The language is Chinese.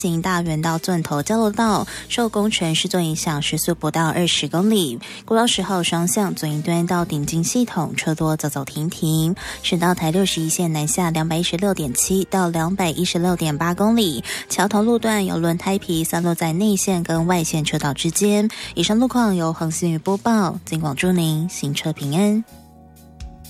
行大园到钻头交流道受工程施作影响，时速不到20公里。国道10号双向左营端到顶进系统车多走走停停。省道台61线南下216.7到216.8公里。桥头路段有轮胎皮散落在内线跟外线车道之间。以上路况由恒星宇播报，尽管祝您行车平安。